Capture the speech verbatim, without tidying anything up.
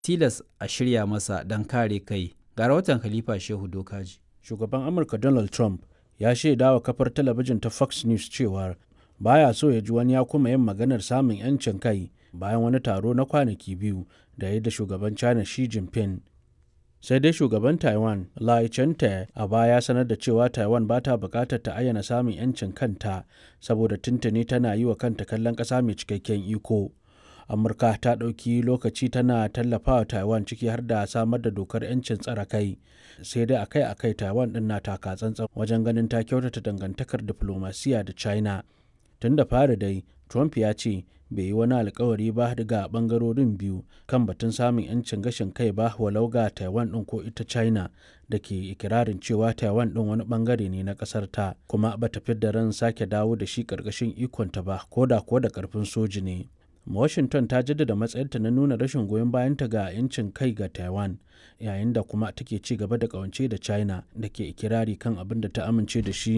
tilas a shirya masa don kare kai. Ga rahoton Khalifa Shehu Dokaji. Shugaban Amurka Donald Trump ya shaida wa kafar talabijin ta Fox News cewa baya so ya ji wani ya kuma yin maganar samun 'yancin kai bayan wani taro na kwanaki biyu da ya yi da shugaban China Xi Jinping. Sai dai shugaban Taiwan Lai Ching-te a baya ya sanar da cewa Taiwan ba ta bukatar ta ayyana samun 'yancin kanta saboda tuntuni tana yi wa kanta kallon ƙasa mai cikakken iko. Amurka ta ɗauki lokaci tana tallafawa Taiwan ciki har da samar da dokar 'yancin tsare kai. Sai dai akai-akai Taiwan ɗin na taka tsantsan wajen ganin ta kyautata dangantakar diflomasiya da China. Tun da fari dai, Trump ya ce bai yi wani alkawari ba daga ɓangarorin biyu kan batun samun 'yancin gashin kai ba walau ga Taiwan ɗin ko ita China da ke ikirarin cewa Taiwan ɗin wani ɓangare ne na ƙasar ta kuma ba ta fidda ran sake dawo da shi ƙarƙashin ikonta ba ko da ko da ƙarfin soji ne. Washington ta jaddada matsayarta na nuna rashin goyon bayanta ga 'yancin kai ga Taiwan, yayin da kuma take ci gaba da ƙawance da China da ke ikirari kan abin da ta amince da shi